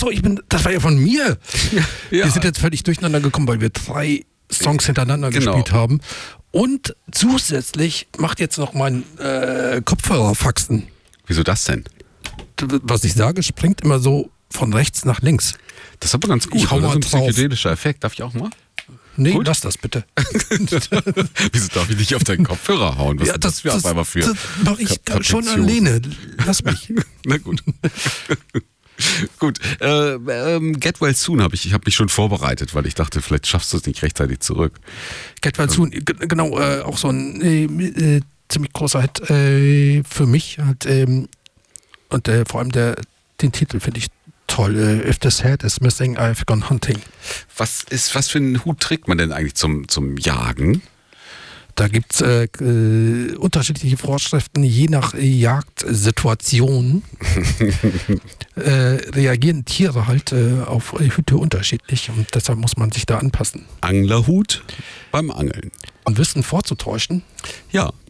Achso, das war ja von mir. Ja. Wir sind jetzt völlig durcheinander gekommen, weil wir 3 Songs hintereinander gespielt haben. Und zusätzlich macht jetzt noch mein Kopfhörer Faxen. Wieso das denn? Was ich sage, springt immer so von rechts nach links. Das ist aber ganz gut. Ich hau oder? mal So ein drauf. psychedelischer Effekt. Darf ich auch mal? Nee, Gut. lass das bitte. Wieso darf ich nicht auf deinen Kopfhörer hauen? Was ist das für auf einmal für? Das mache ich schon Kaprziös. alleine. Lass mich. Na gut. Gut. Get Well Soon habe ich habe mich schon vorbereitet, weil ich dachte, vielleicht schaffst du es nicht rechtzeitig zurück. Get Well Soon, genau, auch so ein ziemlich großer Hit für mich. Und vor allem den Titel finde ich toll. If the head is missing, I've gone hunting. Was für einen Hut trägt man denn eigentlich zum Jagen? Da gibt es unterschiedliche Vorschriften, je nach Jagdsituation reagieren Tiere halt auf Hüte unterschiedlich und deshalb muss man sich da anpassen. Anglerhut beim Angeln. Und Wissen vorzutäuschen? Ja.